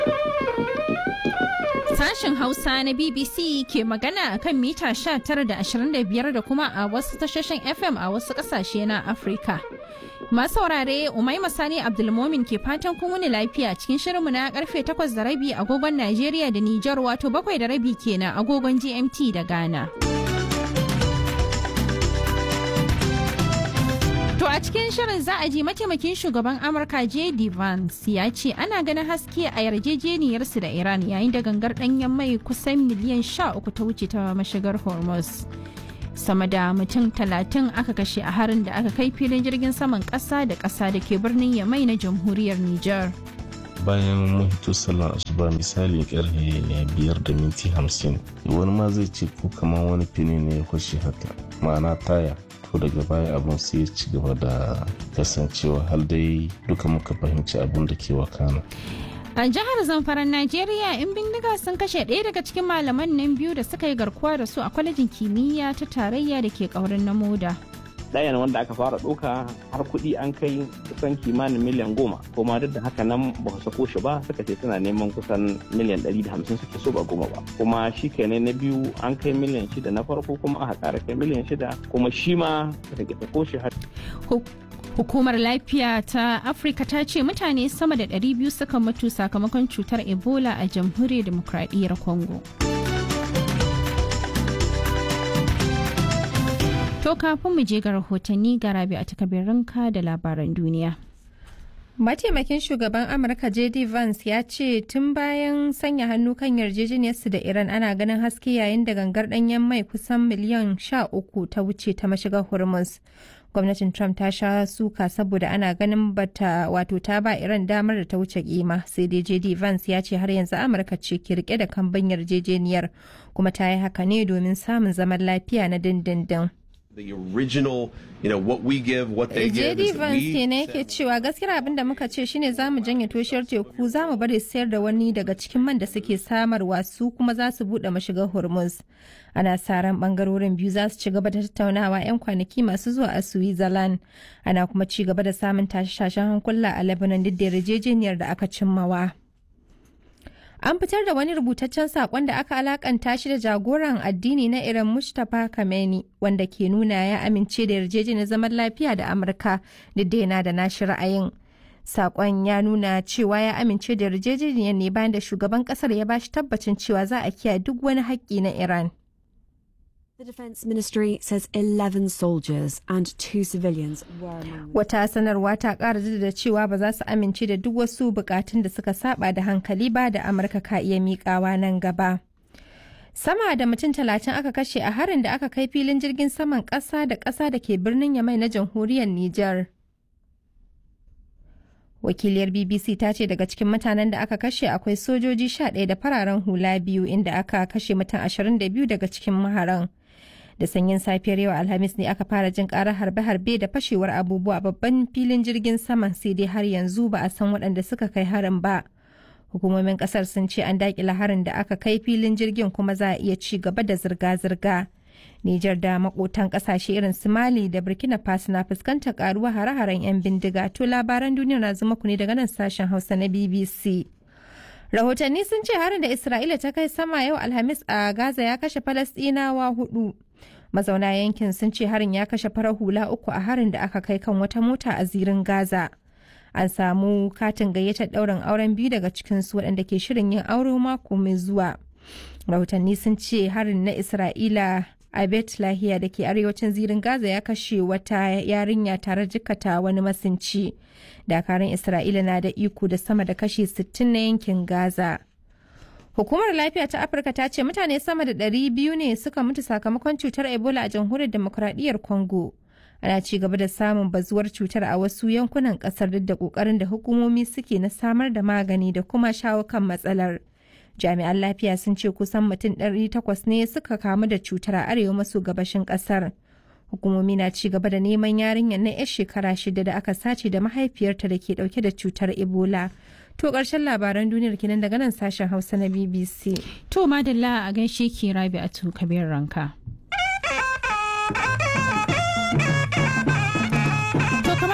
Sashen Hausa na BBC ke magana a kan mita 19 da 25 da kuma a wasu tashoshin FM a wasu ƙasashe na Afirka. Masu saurare Umaima Sani Abdulmomin ke fatan kun wuni lafiya cikin shirinmu na karfe 8:30 agogon Najeriya da Nijar wato 7:30 kenan agogon GMT da Ghana. To a cikin shirin za a ji mataimakin shugaban Amurka J.D. Vance ya ce ana ganin haske a yarjejeniyarsu da Iran yayin da gangar ɗanyen mai kusan miliyan 13 ta wuce ta mashigar Hormuz. Sama da mutum 30 aka kashe a harin da aka kai filin jirgin saman ƙasa da ƙasa da ke birnin Yamai na jamhuriyar Nijar. Bayan mun hito sallar asuba misali karfe 5:50 wani ma zai ce ko kamar wani fini ne ya kwashe haka ma'ana taya. Daga baya abun sai ya ci gaba da kasancewa har dai duka muka fahimci abun da ke wakana. A jihar Zamfaran Najeriya, 'yan bindiga sun kashe ɗaya daga cikin malaman nan biyu da suka yi garkuwa da su a kwalejin kimiyya ta tarayya da ke ƙaurin na Moda. Ɗayan wanda aka fara ɗauka har kuɗi an kai kusan kimanin miliyan 10 kuma duk da haka nan ba su sako shi ba suka ce suna neman kusan miliyan 150 suke so ba 10 ba kuma shi kenan na biyu an kai miliyan 6 na farko kuma aka ƙara kai miliyan 6 kuma shi ma suka ke sako shi har. Hukumar lafiya ta Afirka ta ce mutane sama da 200 suka mutu sakamakon cutar Ebola a jamhuriyar demokradiyyar Congo. To kafin mu je ga rahotanni ga Rabi a takabirinka da labaran duniya. Mataimakin shugaban Amurka J.D. Vance ya ce tun bayan sanya hannu kan yarjejeniyarsu da Iran ana ganin haske yayin da gangar ɗanyen mai kusan miliyan 13 ta wuce ta mashigar Hormuz. Gwamnatin Trump ta sha suka saboda ana ganin ta ba Iran damar da ta wuce kima sai dai J.D. Vance ya ce har yanzu Amurka ce ke rike da kambun yarjejeniyar kuma ta yi haka ne domin samun zaman lafiya na dindindin. The original, what we give, what they give. J.D. Vance ne yake cewa gaskiyar abin da muka ce shine za mu janye toshiyar teku za mu bari sayar da wani daga cikin man da suke samarwa su kuma za su buɗe mashigar Hormuz. Ana sa ran bangarorin biyu za su ci gaba da tattaunawa 'yan kwanaki masu zuwa a Switzerland. Ana kuma ci gaba da samun tashe-tashen hankula a Lebanon duk da yarjejeniyar da aka cimmawa. An fitar da wani rubutaccen saƙon da aka alakanta shi da jagoran addini na Iran Mustapha Khamenei wanda ke nuna ya amince da yarjejeniyar zaman lafiya da Amurka duk da yana da nashi ra'ayin. Saƙon ya nuna cewa ya amince da yarjejeniyar ne bayan da shugaban ƙasar ya bashi tabbacin cewa za a kiyaye duk wani haƙƙi na Iran. The Defense Ministry says 11 soldiers and 2 civilians were among them. Wata sanarwa ta ƙara da cewa ba za su amince da duk wasu bukatun da suka saba da hankali ba da Amurka ka iya miƙawa nan gaba. Sama da mutum 30 aka kashe a harin da aka kai filin jirgin saman ƙasa da ƙasa da ke birnin Yamai na jamhuriyar Nijar. Wakiliyar BBC ta ce daga cikin mutanen da aka kashe akwai sojoji 11 da fararen hula biyu inda aka kashe mutum 22 daga cikin maharan. Da sanyin safiyar yau Alhamis ne aka fara jin karar harbe-harbe da fashewar abubuwa a babban filin jirgin saman sai dai har yanzu ba a san waɗanda suka kai harin ba. Hukumomin ƙasar sun ce an daƙila harin da aka kai filin jirgin kuma za a iya ci gaba da zirga-zirga. Nijar da makotan ƙasashe irin su Mali da Burkina Faso na fuskantar karuwa hare-haren 'yan bindiga. To labaran duniya na zuma ku ne daga nan sashen Hausa na BBC. Rahotanni sun ce harin da Isra'ila ta kai sama yau Alhamis a Gaza ya kashe Falasɗinawa 4. Mazauna yankin sun ce harin ya kashe farar hula 3 a harin da aka kai kan wata mota a zirin Gaza. An samu katin gayyatar ɗaurin auren biyu daga cikinsu waɗanda ke shirin yin aure mako mai zuwa. Rahotanni sun ce harin na Isra'ila a Bet Lahiya da ke arewacin zirin Gaza ya kashe wata yarinya tare jikata wani masinci. Dakarun Isra'ila na da iko da sama da kashi 60 na yankin Gaza. Hukumar Lafiya ta Afirka ta ce mutane sama da 200 ne suka mutu sakamakon cutar Ebola a jamhuriyar demokuraɗiyyar Congo. Ana ci gaba da samun bazuwar cutar a wasu yankunan ƙasar duk da ƙoƙarin da hukumomi suke na samar da magani da kuma shawo kan matsalar. Jami'an lafiya sun ce kusan mutum 800 ne suka kamu da cutar a arewa maso gabashin ƙasar. Hukumomi na ci gaba da neman yarinyar na 'yar shekara 6 da aka sace da mahaifiyarta da ke ɗauke da cutar Ebola. To ƙarshen labaran duniyar kenan daga nan sashen Hausa na BBC. To madalla a gaishe ki Rabi'atu Kabir Ranka. To kamar yadda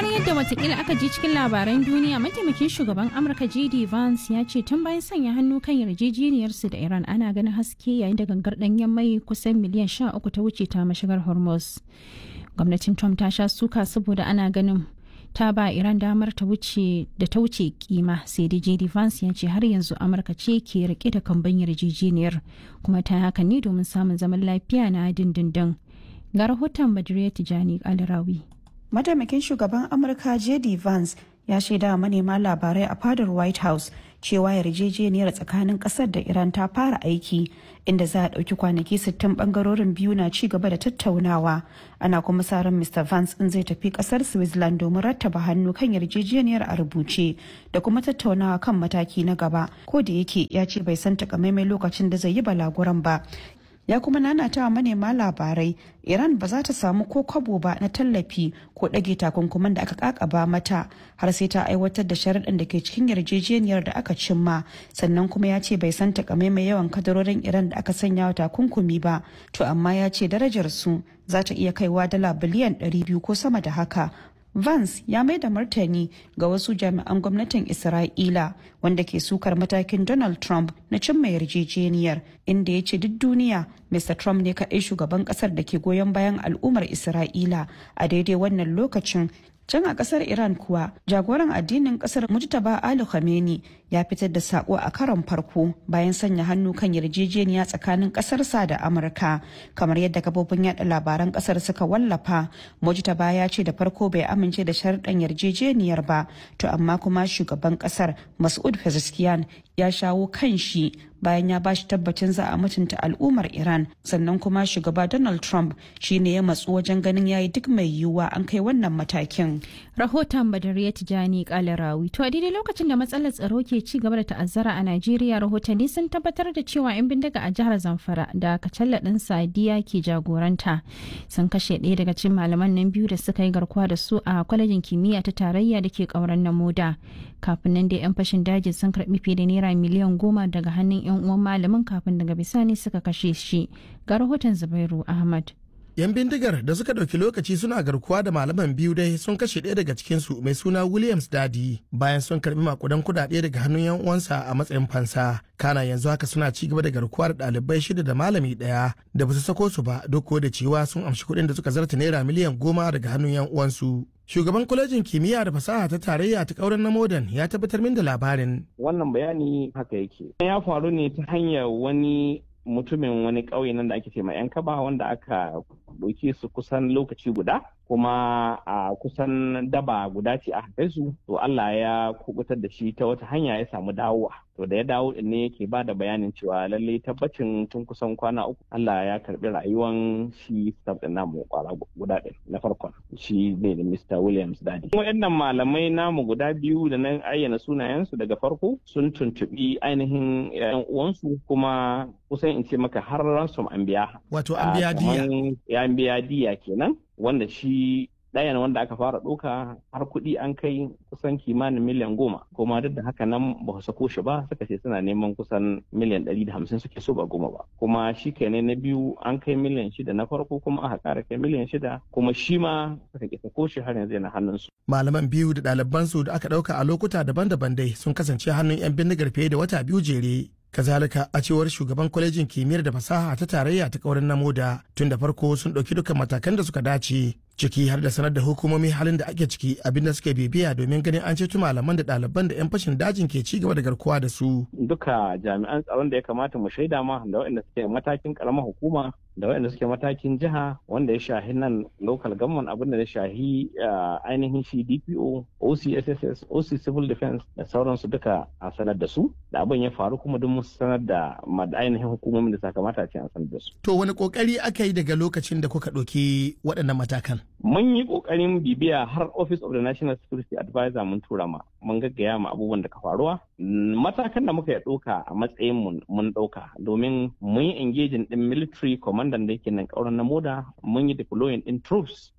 watakila aka ji cikin labaran duniya mataimakin shugaban Amurka JD Vance ya ce tun bayan sanya hannu kan yarjejeniyarsu da Iran ana ganin haske yayin da gangar ɗanyen mai kusan miliyan 13 ta wuce ta mashigar Hormuz. Gwamnatin Trump ta sha suka saboda ana ganin ta ba Iran damar ta wuce kima, sai da JD Vance ya ce har yanzu Amurka ce ke rike da kamban yarjejeniyar kuma ta haka ne domin samun zaman lafiya na dindindin. Ga rahoton Badriya Tijani Alrawi. Mataimakin shugaban Amurka JD Vance ya shaida manema labarai a fadar White House cewa yarjejeniyar tsakanin kasar da Iran ta fara aiki, inda za a ɗauki kwanaki 60 bangarorin biyu na ci gaba da tattaunawa. Ana kuma sa ran Mr. Vance in zai tafi kasar Switzerland domin rattaba hannu kan yarjejeniyar a rubuce da kuma tattaunawa kan mataki na gaba, ko da yake ya ce bai san takamaimai lokacin da zai yi balaguran ba. Ya kuma nanata wa manema labarai Iran ba za ta samu ko kwabo ba na tallafi ko ɗage takunkuman da aka kakaba mata har sai ta aiwatar da sharaɗin da ke cikin yarjejeniyar da aka cimma. Sannan kuma ya ce bai san takamaimai yawan kadarorin Iran da aka sanya wa takunkumi ba, to amma ya ce darajar su za ta iya kaiwa dala biliyan 200 ko sama da haka. Vance ya mai da martani ga wasu jami'an gwamnatin Isra'ila wanda ke sukar matakin Donald Trump na cimma yarjejeniyar, inda ya ce duk duniya Mr. Trump ne kaɗai shugaban ƙasar da ke goyon bayan al'ummar Isra'ila a daidai wannan lokacin. Can a kasar Iran kuwa jagoran addinin kasar Mujtaba Ali Khamenei ya fitar da sako a karon farko bayan sanya hannu kan yarjejeniya tsakanin kasarsa da Amurka. Kamar yadda kafofin yada labaran kasar suka wallafa, Mujtaba ya ce da farko bai amince da sharuɗan yarjejeniyar ba, to amma kuma shugaban kasar Mas'ud Pezeshkian ya shawo kan shi bayan ya bashi tabbacin za a mutunta al'ummar Iran. Sannan kuma shugaba Donald Trump shine ya matsu wajen ganin yayi duk mai yiwuwa an kai wannan matakin. Rahoton Badariya Tijani Kalarawi. To a daidai lokacin da matsalar tsaro ke ci gaba da ta'azzara a Najeriya, rahotanni sun tabbatar da cewa 'yan bindiga a jihar Zamfara da Kacalla ɗin Sadiya ke jagoranta sun kashe ɗaya daga cikin malaman nan biyu da suka yi garkuwa da su a kwalejin kimiyya ta tarayya da ke ƙauren Namoda. Kafin nan da 'yan fashin daji sun karɓi fiye da naira miliyan 10 daga hannun 'yan uwan malamin kafin daga bisani suka kashe shi. Ga rahoton Zubairu Ahmad. 'Yan bindigar da suka ɗauki lokaci suna garkuwa da malaman biyu dai sun kashe ɗaya daga cikinsu mai suna Williams Dadi bayan sun karɓi makudan kuɗaɗe daga hannun 'yan uwansa a matsayin fansa. Kana yanzu haka suna ci gaba da garkuwa da ɗalibai 6 da malami ɗaya da ba su sako su ba, duk da cewa sun amshi kuɗin da suka zarta naira miliyan 10 daga hannun 'yan uwansu. Shugaban kwalejin kimiyya da fasaha ta tarayya ta ƙauren Namodan ya tabbatar min da labarin. Wannan bayani haka yake. Ya faru ne ta hanyar wani mutumin wani ƙauye nan da ake ce ma 'yan kaba wanda aka ɗauke su kusan lokaci guda kuma a kusan daba guda ce a haɗe su, to Allah ya kubutar da shi ta wata hanya ya samu dawowa. To da ya dawo din ne yake ba da bayanin cewa lalle tabbacin tun kusan kwana 3 Allah ya karbi rayuwan shi staff din namu kwara guda ɗin na farkon shi ne da Mr. Williams Dadi. Waɗannan malamai namu guda biyu da na ayyana sunayensu daga farko sun tuntuɓi ainihin 'yan uwansu kuma kusan in ce maka har ransom an biya. Wato an biya diya. Ya biya diya kenan wanda shi ɗayan wanda aka fara ɗauka har kuɗi an kai kusan kimanin miliyan 10 kuma duk da haka nan ba su sako shi ba, suka ce suna neman kusan miliyan 150 suke so ba 10 ba, kuma shi kenan na biyu an kai miliyan 6 na farko kuma aka ƙara kai miliyan 6 kuma shi ma suka ki sako shi har yanzu yana hannunsu. Malaman biyu da ɗalibansu da aka ɗauka a lokuta daban-daban dai sun kasance hannun 'yan bindigar fiye da wata 2 jere. Kazalika a cewar shugaban kwalejin kimiyyar da fasaha ta tarayya ta ƙauren Namoda tun da farko sun ɗauki dukkan matakan da suka dace, ciki har da sanar da hukumomi halin da ake ciki, abinda suke bibiya domin ganin an ceto malaman da ɗaliban da 'yan fashin dajin ke ci gaba da garkuwa da su. Duka jami'an tsaron da ya kamata mu shaida ma da waɗanda suke matakin ƙaramar hukuma da waɗanda suke matakin jiha wanda ya shahi nan local government, abin da ya shahi ainihin shi DPO, OCSSS, OC Civil Defense da sauransu duka a sanar da su da abin ya faru kuma duk mun sanar da ainihin hukumomin da sakamata a ce an sanar da su. To wani kokari aka yi daga lokacin da kuka ɗauki waɗannan matakan? Mun yi ƙoƙarin bibiya har Office of the National Security Advisor mun tura ma, mun gaggaya ma abubuwan da ka faruwa. Matakan da muka yi ɗauka a matsayin mun ɗauka domin mun yi engaging ɗin military commandant da yake nan ƙauren Namoda, mun yi deploying ɗin troops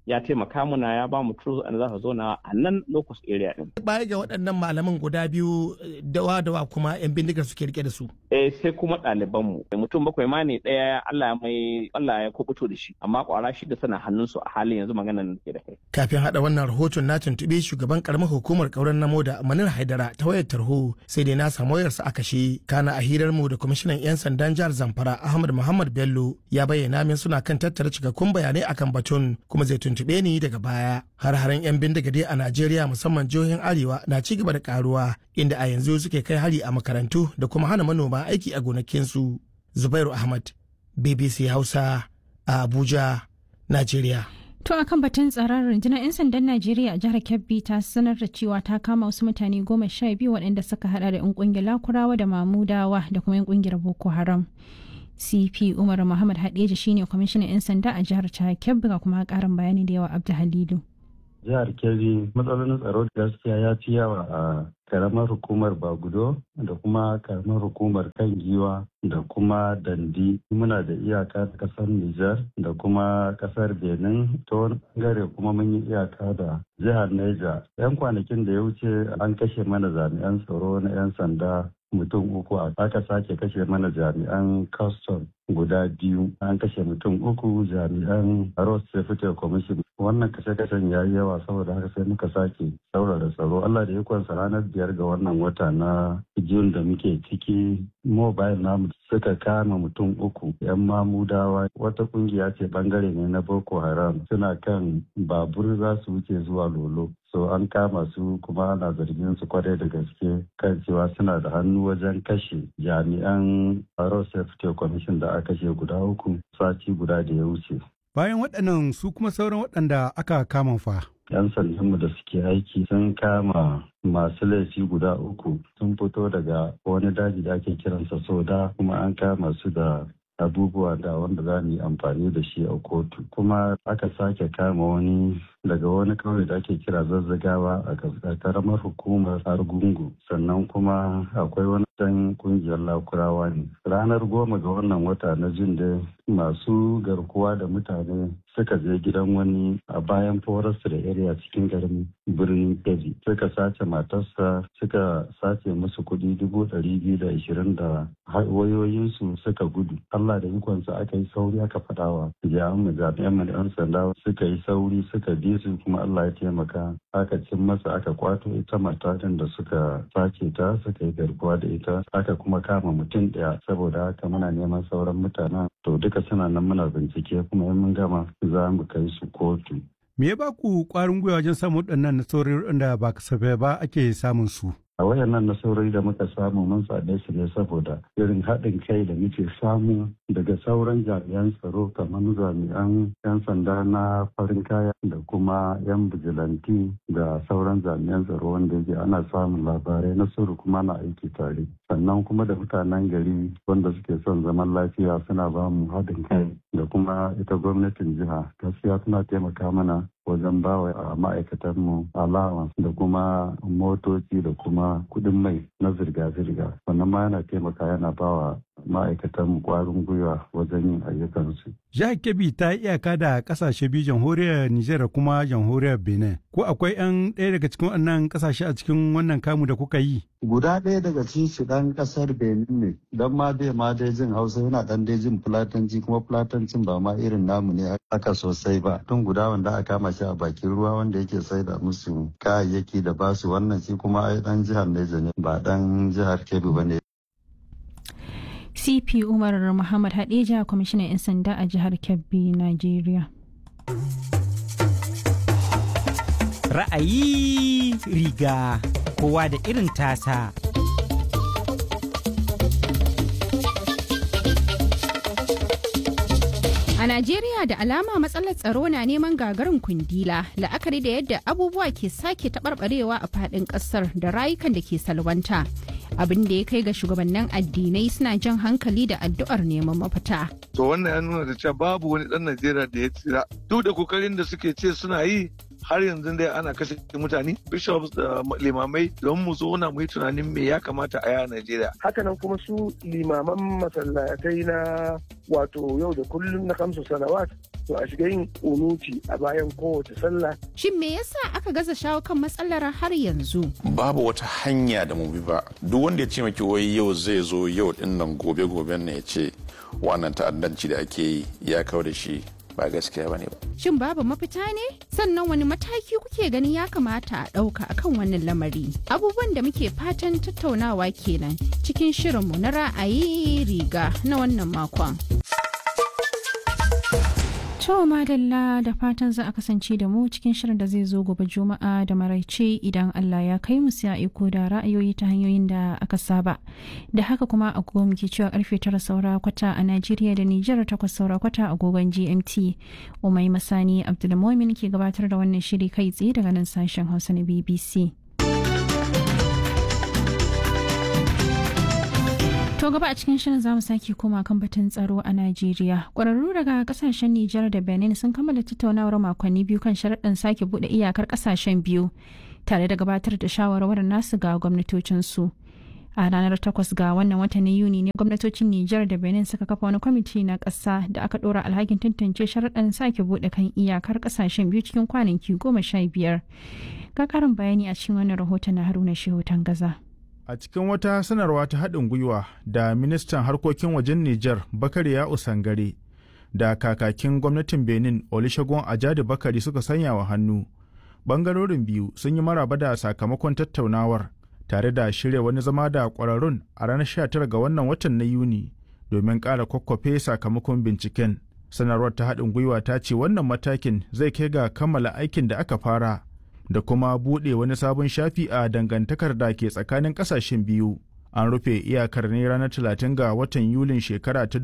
ya taimaka mana ya ba mu tools and za su zo na a nan locus area din. Baya ga waɗannan malaman guda biyu dawa kuma 'yan bindigar suke rike da su. Sai kuma ɗalibanmu mutum 7 ma ne ɗaya Allah ya kubuto da shi amma ƙwara 6 suna hannunsu a halin yanzu maganar da ke da kai. Kafin haɗa wannan rahoton na tuntuɓe shugaban ƙaramar hukumar ƙauren namo da Manir Haidara ta wayar tarho sai dai na samu wayarsa a kashe. Kana a hirar mu da kwamishinan 'yan sandan jihar Zamfara Ahmad Muhammad Bello ya bayyana min suna kan tattara cikakkun bayanai akan batun kuma zai tuntuɓe ni daga baya. Har-haren 'yan bindiga dai a Najeriya musamman jihohin Arewa na ci gaba da karuwa inda a yanzu suke kai hari a makarantu da kuma hana manoma aiki a gonakinsu. Zubairu Ahmad, BBC Hausa a Abuja, Najeriya. To a kan batun tsaron rundunar 'yan sandan Najeriya a jihar Kebbi ta sanar da cewa ta kama wasu mutane 12 waɗanda suka hada da 'yan ƙungiyar Lakurawa da Mamudawa da kuma 'yan ƙungiyar Boko Haram. CP Umar Muhammad Hadeja shine kwamishinan 'yan sanda a jihar ta Kebbi ga kuma ƙarin bayani da yawa Abdu Halilu. Jihar Kebbi matsalolin tsaro gaskiya ya fi yawa a karamar hukumar Bagudo da kuma karamar hukumar Kan Giwa da kuma Dandi. Muna da iyaka da kasar Nijar da kuma kasar Benin ta wani bangare kuma mun yi iyaka da jihar Niger. 'Yan kwanakin da ya wuce an kashe mana jami'an tsaro na 'yan sanda mutum 3, aka sake kashe mana jami'an custom guda 2, an kashe mutum 3 jami'an road safety commission. Wannan kashe-kashen ya yi yawa saboda haka sai muka sake saurara tsaro. Allah da ikonsa ranar 5 ga wannan wata na June da muke ciki mobile namu suka kama mutum 3 'yan Mamudawa, wata kungiya ce bangare ne na Boko Haram, suna kan babur za su wuce zuwa Lolo. So an kama su kuma ana zargin su kwarai da gaske kan cewa suna da hannu wajen kashe jami'an road safety commission da aka kashe guda 3 sati guda da ya wuce. Bayan waɗannan su kuma sauran waɗanda aka kama fa. 'Yan sandanmu da suke aiki sun kama masu laifi guda 3 sun fito daga wani daji da ake kiransa Soda kuma an kama su da abubuwa da wanda za mu yi amfani da shi a kotu. Kuma aka sake kama wani daga wani kauye da ake kira Zazzagawa a karamar hukumar Argungu. Sannan kuma akwai wani dan kungiyar Lakurawa ne. Ranar 10 ga wannan wata na Jun da masu garkuwa da mutane suka je gidan wani a bayan forest da area cikin garin birnin Kebbi. Suka sace matarsa, suka sace musu kuɗi 220 da wayoyinsu suka gudu. Allah da ikonsa aka yi sauri aka faɗawa jami'an 'yan sanda suka yi sauri suka bi su kuma Allah ya taimaka aka cin masa aka kwato ita matakan da suka sace ta suka yi garkuwa da ita aka kuma kama mutum ɗaya saboda haka muna neman sauran mutanen to duka suna nan muna bincike kuma in mun gama za mu kai su kotu. Me ya ba ku ƙwarin gwiwa wajen samun waɗannan nasarori da ba kasafai ba ake samun su? A wayannan nasarori da muka samu mun same su ne saboda irin haɗin kai da muke samu daga sauran jami'an tsaro kamar jami'an 'yan sanda na farin kaya da kuma 'yan bijilanti da sauran jami'an tsaro wanda yake ana samun labarai na sirri kuma na aiki tare. Sannan kuma da mutanen gari wanda suke son zaman lafiya suna ba mu haɗin kai da kuma ita gwamnatin jiha gaskiya suna taimaka mana wajen bawa a ma'aikatanmu allowance da kuma motoci da kuma kudin mai na zirga-zirga wannan ma yana taimaka yana bawa ma'aikatanmu kwarin gwiwa wajen yin ayyukansu. Jihar Kebbi ta yi iyaka da kasashe biyu jamhuriyar Nijar da kuma jamhuriyar Benin. Ko akwai 'yan ɗaya daga cikin wannan kasashe a cikin wannan kamu da kuka yi? Guda ɗaya daga cikin shi ɗan ƙasar Benin ne. Don ma dai jin Hausa yana ɗan dai jin Fulatanci kuma Fulatancin ba ma irin namu ne aka sosai ba. Tun guda wanda aka kama shi a bakin ruwa wanda yake saida musu kayayyaki da basu wannan shi kuma ai ɗan jihar Nijar ne ba ɗan jihar Kebbi ba ne. CP Umar Muhammad Hadeja kwamishinan 'yan sanda a jihar Kebbi, Najeriya. Ra'ayi riga kowa da irin tasa. A Najeriya da alama matsalar tsaro na neman gagarin kundila la'akari da yadda abubuwa ke sake taɓarɓarewa a faɗin ƙasar da rayukan da ke salwanta. Abin da ya kai ga shugabannin addinai suna jan hankali da addu'ar neman mafita. To wannan ya nuna da cewa babu wani ɗan Najeriya da ya tsira. Duk da kokarin da suke ce suna yi har yanzu dai ana kashe mutane bishops da limamai don mu zauna mu yi tunanin me ya kamata a yi a Najeriya. Hakanan kuma su limaman masallatai na wato yau da kullum na kamsu salawat to a shiga yin kunuti a bayan kowace sallah. Shin me yasa aka gaza shawo kan matsalar har yanzu? Babu wata hanya da mu bi ba. Duk wanda ya ce maki wai yau zai zo yau din nan gobe ne ya ce wannan ta'addanci da ake yi ya kawo da shi ba gaskiya bane ba. Shin babu mafita ne? Sannan wani mataki kuke ganin ya kamata a ɗauka akan wannan lamari? Abubuwan da muke fatan tattaunawa kenan cikin shirinmu na ra'ayi riga na wannan makon. To madalla da fatan za a kasance da mu cikin shirin da zai zo gobe Juma'a da maraice idan Allah ya kai mu sai a iko da ra'ayoyi ta hanyoyin da aka saba. Da haka kuma agogo muke cewa karfe 9 saura kwata a Najeriya da Nijar 8 saura kwata agogon GMT. Umai Masani Abdulmumin ke gabatar da wannan shiri kai tsaye daga nan sashen Hausa na BBC. To gaba a cikin shirin zamu sake koma kan batun tsaro a Najeriya. Ƙwararru daga kasashen Nijar da Benin sun kammala tattaunawar makonni biyu kan sharaɗin sake buɗe iyakar kasashen biyu tare da gabatar da shawarwarin nasu ga gwamnatocinsu. A ranar 8 ga wannan watan Yuni ne gwamnatocin Nijar da Benin suka kafa wani kwamiti na ƙasa da aka ɗora alhakin tantance sharaɗin sake buɗe kan iyakar kasashen biyu cikin kwanaki 15. Ga ƙarin bayani a cikin wannan rahoton na Haruna Shehu Tangaza. A cikin wata sanarwa ta haɗin gwiwa da ministan harkokin wajen Nijar Bakari ya Usangare da kakakin gwamnatin Benin Olusegun Ajadi Bakari suka sanya wa hannu, ɓangarorin biyu sun yi maraba da sakamakon tattaunawar tare da shirya wani zama da ƙwararrun a ranar 19 ga wannan watan na Yuni domin ƙara kwakwafe sakamakon binciken. Sanarwar ta haɗin gwiwa ta ce wannan matakin zai kai ga kammala aikin da aka fara da kuma buɗe wani sabon shafi a dangantakar da ke tsakanin ƙasashen biyu. An rufe iyakar ne ranar 30 ga watan Yulin shekara ta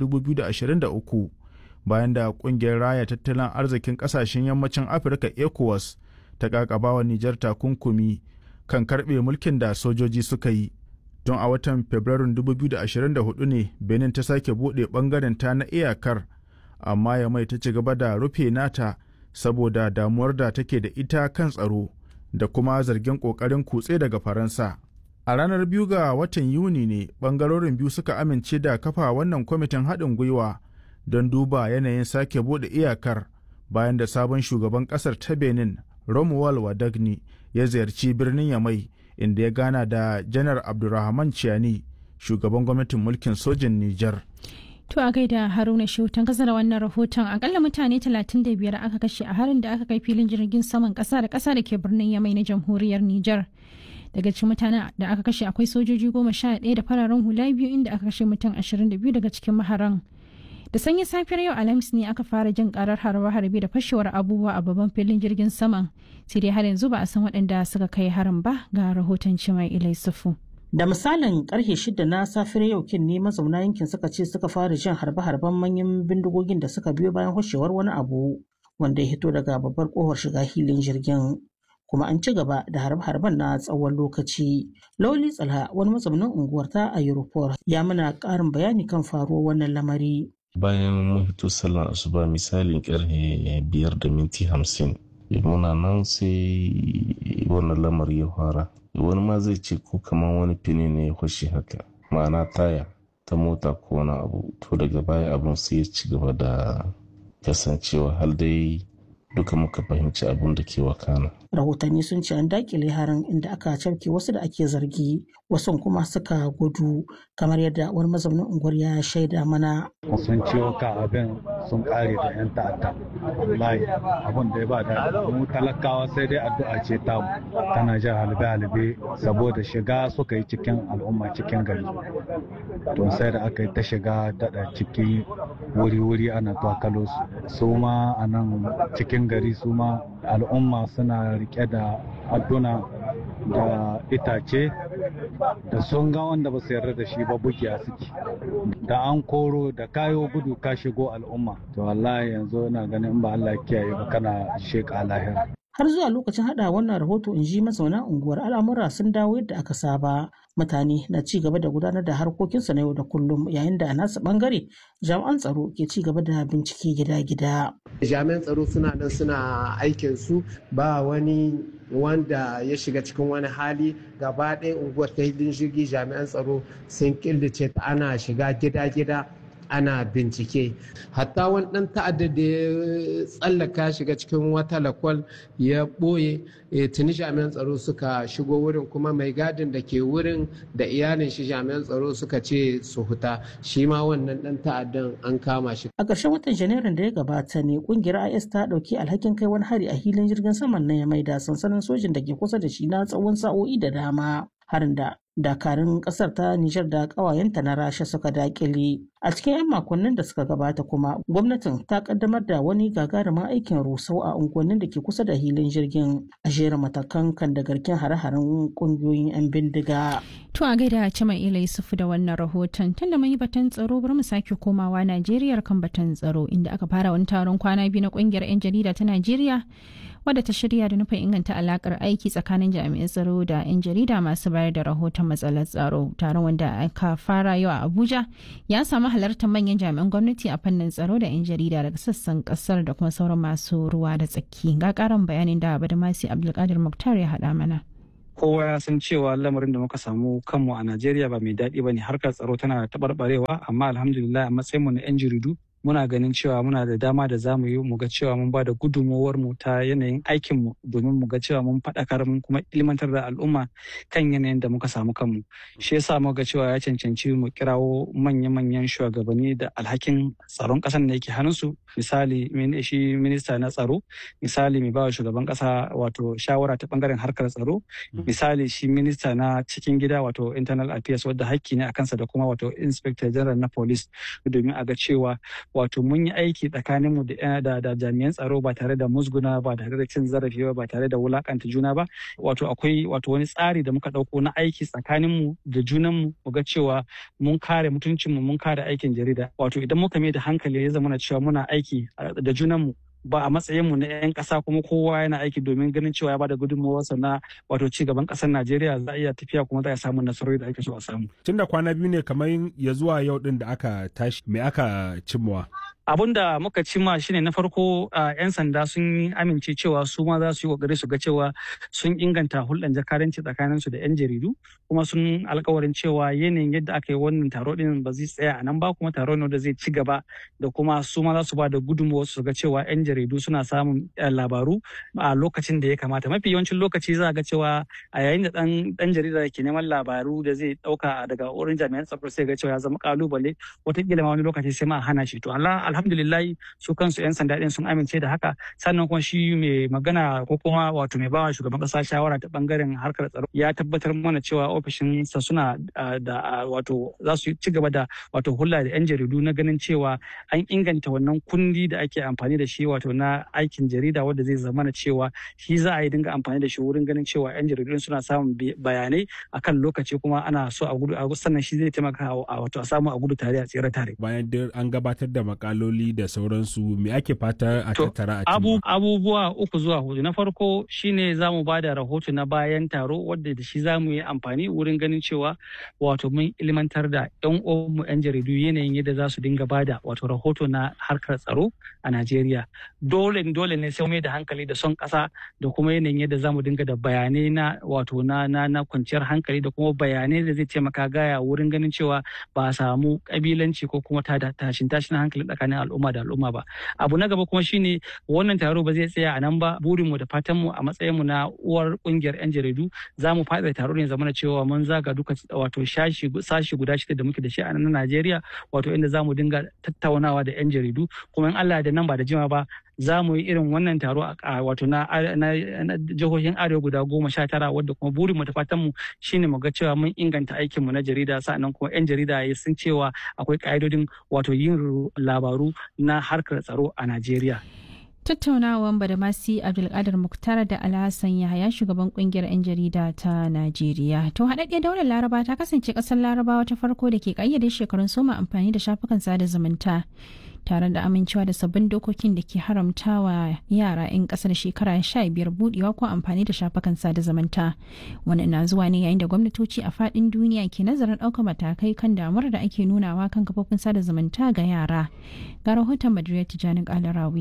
2023 bayan da ƙungiyar raya tattalin arzikin ƙasashen yammacin Afirka ECOWAS ta ƙaƙabawa Nijar takunkumi kan karɓe mulkin da sojoji suka yi. Tun a watan Fabrairun 2024 ne Benin ta sake buɗe ɓangaren ta na iyakar, amma Yamai ta ci gaba da rufe nata saboda damuwar da take da ita kan tsaro da kuma zargin ƙoƙarin kutse daga Faransa. A ranar 2 ga watan Yuni ne ɓangarorin biyu suka amince da kafa wannan kwamitin haɗin gwiwa don duba yanayin sake buɗe iyakar bayan da sabon shugaban ƙasar ta Benin Romuald Wadagni ya ziyarci birnin Yamai inda ya gana da Janar Abdurrahman Chiani, shugaban gwamnatin mulkin sojin Nijar. To a gaida Haruna Shehu ta da wannan rahoton akalla mutane 35 aka kashe a harin da aka kai filin jirgin saman kasa da kasa da ke birnin Yamai na jamhuriyar Nijar. Daga cikin mutanen da aka kashe akwai sojoji 11 da fararen hula 2 inda aka kashe mutum 22 daga cikin maharan. Da sanyin safiyar yau Alhamis ne aka fara jin karar harbe-harbe da fashewar abubuwa a babban filin jirgin saman. Sai dai har yanzu ba a san waɗanda suka kai harin ba, ga rahoton Cimai Ilai Sufu. Da misalin karfe 6 na safiyar yau kin ne mazauna yankin suka ce suka fara jin harbe-harben manyan bindigogin da suka biyo bayan hoshewar wani abu wanda ya hito daga babbar kofar shiga hilin jirgin, kuma an ci gaba da harbe-harben na tsawon lokaci. Lauli Tsalha, wani mazaunin unguwar ta a Europol, ya mana ƙarin bayani kan faruwar wannan lamari. Bayan mun fito sallar asuba misalin karfe 5:50 muna nan sai wannan lamari ya fara. Wani ma zai ce ko kamar wani fini ne ya fashe haka, ma'ana taya ta mota ko wani abu. To daga baya abun sai ya ci gaba da kasancewa har dai duka muka fahimci abun da ke wakana. Rahotanni sun ce an dakile harin inda aka cafke wasu da ake zargi, wasu kuma suka gudu, kamar yadda wani mazaunin unguwar ya shaida mana. Sun ciwo ka abin sun kare da 'yan ta'adda. Wallahi abin da ya ba da mu talakawa sai dai addu'a ce ta tana jan halbe-halbe saboda shiga suka yi cikin al'umma cikin gari. To sai da aka yi ta shiga daɗa ciki wuri-wuri ana twakalo su ma a nan cikin gari su ma al'umma suna rike da adduna da itace da sun ga wanda ba su yarda da shi ba bugiya suke da an koro da kayo gudu ka shigo al'umma. To wallahi yanzu ina ganin ba Allah kiyaye ba kana sheka lahira. Har zuwa lokacin hada wannan rahoto in ji mazauna unguwar al'amura sun dawo yadda aka saba. Mutane na ci gaba da gudanar da harkokinsu na yau da kullum, yayin da a nasu bangare jami'an tsaro ke ci gaba da bincike gida-gida. Jami'an tsaro suna nan suna aikin su, ba wani wanda ya shiga cikin wani hali. Gaba ɗaya unguwar ta hilin jirgi jami'an tsaro sun killace ta, ana shiga gida-gida ana bincike. Hatta wani ɗan ta'adda da ya tsallaka shiga cikin wata lakwal ya ɓoye, tuni jami'an tsaro suka shigo wurin, kuma mai gadin da ke wurin da iyalin shi jami'an tsaro suka ce su huta, shi ma wannan ɗan ta'addan an kama shi. A ƙarshen watan Janairun da ya gabata ne ƙungiyar IS ta ɗauki alhakin kai wani hari a hilin jirgin saman na Yamai da sansanin sojin da ke kusa da shi na tsawon sa'o'i da dama. Harin da dakarun kasar ta Nijar da ƙawayenta na Rasha suka dakile. A cikin 'yan makonnin da suka gabata kuma gwamnatin ta kaddamar da wani gagarumin aikin rusau a unguwannin da ke kusa da hilin jirgin a jera matakan kan da garken hare-haren ƙungiyoyin 'yan bindiga. To a gaida Cima Ila Yusufu da wannan rahoton, tunda mun yi batun tsaro bari mu sake komawa Najeriya kan batun tsaro inda aka fara wani taron kwana biyu na ƙungiyar 'yan jarida ta Najeriya wadda ta shirya da nufin inganta alakar aiki tsakanin jami'an tsaro da 'yan jarida masu bayar da rahoton matsalar tsaro. Taron wanda aka fara yau a Abuja ya samu halartar manyan jami'an gwamnati a fannin tsaro da 'yan jarida daga sassan kasar da kuma sauran masu ruwa da tsaki. Ga karin bayanin da Badamasi Abdulkadir Muktar ya haɗa mana. Kowa ya san cewa lamarin da muka samu kanmu a Najeriya ba mai daɗi ba ne, harkar tsaro tana taɓarɓarewa, amma alhamdulillah a matsayinmu na 'yan jaridu muna ganin cewa muna da dama da zamu yi mu ga cewa mun ba da gudunmawar mu ta yanayin aikin mu domin mu ga cewa mun faɗakar mun kuma ilmantar da al'umma kan yanayin da muka samu kanmu. Shi yasa muka ga cewa ya cancanci mu kirawo manya-manyan shugabanni da alhakin tsaron ƙasar da yake hannunsu, misali shi minista na tsaro, misali mai bawa shugaban ƙasa wato shawara ta bangaren harkar tsaro, misali shi minista na cikin gida wato internal affairs wadda hakki ne a kansa, da kuma wato inspector general na police, domin a ga cewa wato mun yi aiki tsakaninmu da jami'an tsaro ba tare da musguna ba tare da cin zarafi ba tare da wulakanta juna ba. Wato akwai wato wani tsari da muka dauko na aiki tsakaninmu da junanmu mu ga cewa mun kare mutuncinmu, mun kare aikin jarida. Wato idan muka mai da hankali ya zama na cewa muna aiki da junanmu ba a matsayinmu na 'yan ƙasa, kuma kowa yana aiki domin ganin cewa ya bada gudunmawarsa na wato ci gaban ƙasar Najeriya, za a iya tafiya kuma za a samu nasarori da ake so a samu. Tun da kwana biyu ne kamar ya zuwa yau din da aka tashi, me aka cimmawa? Abun da muka cimma shine na farko 'yan sanda sun amince cewa su ma za su yi kokari su ga cewa sun inganta hulɗar jakadanci tsakanin su da 'yan jaridu, kuma sun alkawarin cewa yanayin yadda aka yi wannan taro din ba zai tsaya a nan ba, kuma taro ne da zai ci gaba, da kuma su ma za su ba da gudunmawa su ga cewa 'yan jaridu suna samun labaru a lokacin da ya kamata. Mafi yawancin lokaci za a ga cewa a yayin da dan jarida ke neman labaru da zai ɗauka daga wurin jami'an tsaro sai ga cewa ya zama kalubale, wataƙila ma wani lokaci sai ma a hana shi. To alhamdulillah su kansu 'yan sanda din sun amince da haka, sannan kuma shi mai magana ko kuma wato mai bawa shugaban kasa shawara ta bangaren harkar tsaro ya tabbatar mana cewa ofishinsa suna da wato za su ci gaba da wato hulɗa da 'yan jaridu na ganin cewa an inganta wannan kundi da ake amfani da shi wato na aikin jarida, wanda zai zama na cewa shi za a yi dinga amfani da shi wurin ganin cewa 'yan jaridu suna samun bayanai akan lokaci, kuma ana so a gudu, sannan shi zai taimaka a wato a samu a gudu tare a tsere tare. Bayan an gabatar da makaloli da sauransu, me ake fata a tattara a abubuwa 3 zuwa 4. Na farko shine za mu ba da rahoto na bayan taro wadda da shi za mu yi amfani wurin ganin cewa wato mun ilmantar da 'yan uwanmu 'yan jaridu yanayin yadda za su dinga ba da wato rahoto na harkar tsaro a Najeriya. Dole ne sai mai da hankali da son ƙasa da kuma yanayin yadda za mu dinga da bayanai na wato na kwanciyar hankali da kuma bayanai da zai taimaka gaya wurin ganin cewa ba a samu kabilanci ko kuma tashin hankali tsakanin al'umma da al'umma ba. Abu na gaba kuma shine wannan taro ba zai tsaya a nan ba. Burinmu da fatanmu a matsayinmu na uwar kungiyar 'yan jaridu za mu faɗa taro ne zamana cewa mun zaga duka wato sashi guda 6 da muke da shi a nan Najeriya, wato inda za mu dinga tattaunawa da 'yan jaridu, kuma in Allah da nan ba da jima ba za mu yi irin wannan taro a wato na jihohin arewa guda 19, wadda kuma burinmu da fatanmu shine mu ga cewa mun inganta aikinmu na jarida, sa'annan kuma 'yan jarida sun cewa akwai ka'idodin wato yin labaru na harkar tsaro a Najeriya. Tattaunawan Badamasi Abdulkadir Muktar da Alhassan Yahaya, shugaban kungiyar 'yan jarida ta Najeriya. To haɗaɗɗiyar daular Laraba ta kasance ƙasar Larabawa ta farko da ke ƙayyade shekarun soma amfani da shafukan sada zumunta, tare da amincewa da sabbin dokokin da ke haramtawa yara 'yan ƙasar shekara 15 buɗewa ko amfani da shafukan sada zumunta. Wannan na zuwa ne yayin da gwamnatoci a faɗin duniya ke nazarin ɗaukar matakai kan damuwar da ake nunawa kan kafofin sada zumunta ga yara. Ga rahoton Madriya Tijjani Kalarawi.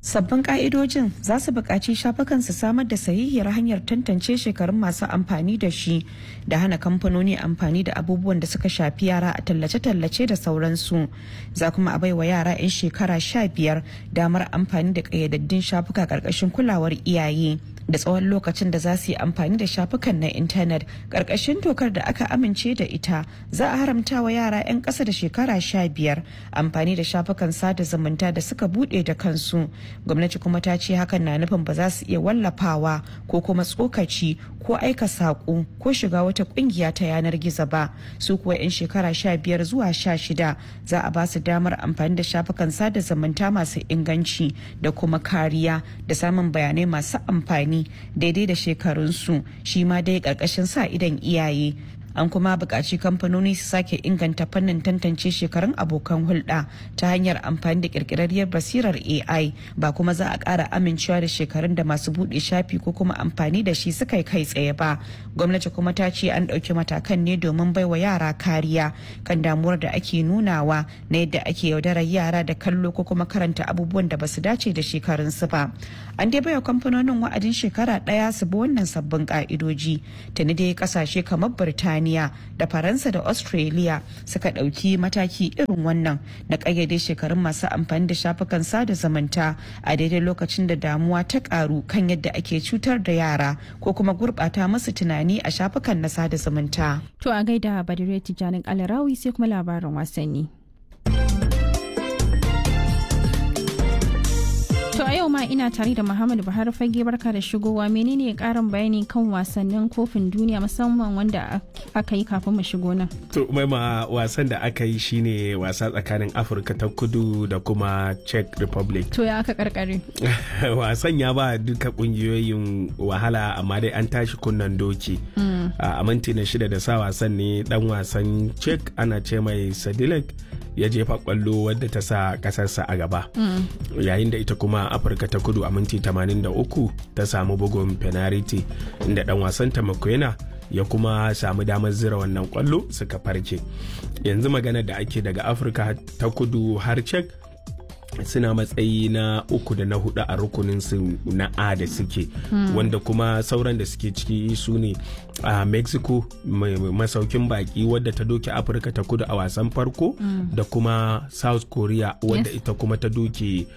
Sabbin ka'idojin za su buƙaci shafukan su samar da sahihiyar hanyar tantance shekarun masu amfani da shi da hana kamfanoni amfani da abubuwan da suka shafi yara a tallace-tallace da sauransu. Za kuma a baiwa yara 'yan shekara 15 damar amfani da ƙayyadaddun shafuka ƙarƙashin kulawar iyaye da tsawon lokacin da za su yi amfani da shafukan na intanet. Ƙarƙashin dokar da aka amince da ita za a haramta wa yara 'yan ƙasa da shekara 15 amfani da shafukan sada zumunta da suka buɗe da kansu. Gwamnati kuma ta ce hakan na nufin ba za su iya wallafawa ko kuma tsokaci ko aika saƙo ko shiga wata ƙungiya ta yanar gizo ba. Su kuwa 'yan shekara 15 zuwa 16 za a ba su damar amfani da shafukan sada zumunta masu inganci da kuma kariya da samun bayanai masu amfani daidai da shekarunsu, shi ma dai ƙarƙashin sa idan iyaye. An kuma buƙaci kamfanoni su sake inganta fannin tantance shekarun abokan hulɗa ta hanyar amfani da ƙirƙirarriyar basirar AI, ba kuma za a ƙara amincewa da shekarun da masu buɗe shafi ko kuma amfani da shi suka kai tsaye ba. Gwamnati kuma ta ce an ɗauki matakan ne domin baiwa yara kariya kan damuwar da ake nunawa na yadda ake yaudarar yara da kallo ko kuma karanta abubuwan da basu dace da shekarunsu ba. An dai baiwa kamfanonin wa'adin shekara ɗaya su bi wannan sabbin ƙa'idoji. Tuni dai ƙasashe kamar Birtaniya da Faransa da Australia suka ɗauki mataki irin wannan na ƙayyade shekarun masu amfani da shafukan sada zumunta a daidai lokacin da damuwa ta ƙaru kan yadda ake cutar da yara ko kuma gurɓata musu tunani a shafukan na sada zumunta. To a gaida Badire Tijjanin Alarawi sai kuma labarin wasanni. To a yau ma ina tare da Muhammadu Buhari Fage, barka da shigowa. Menene karin bayani kan wasannin kofin duniya musamman wanda aka yi kafin mu shigo nan? To Umaima, wasan da aka yi shine wasa tsakanin Afirka ta Kudu da kuma Czech Republic. To ya aka karkare? Wasan ya ba duka kungiyoyin wahala amma dai an tashi kunnan doki. A minti na 6 da sa wasan ne dan wasan Czech ana ce mai Sadilek ya jefa kwallo wadda ta sa kasarsa a gaba. Yayin da ita kuma Afirka ta Kudu a minti 83 ta samu bugun penalty inda dan wasan ta Makwena ya kuma samu damar zira wannan kwallo suka farke. Yanzu magana da ake daga Afirka ta Kudu har Czech suna matsayi na 3 da na 4 a rukunin su na A da suke, wanda kuma sauran da suke ciki su ne a Mexico masaukin baki wadda ta doke Afirka ta Kudu a wasan farko da kuma South Korea wadda ita kuma ta doke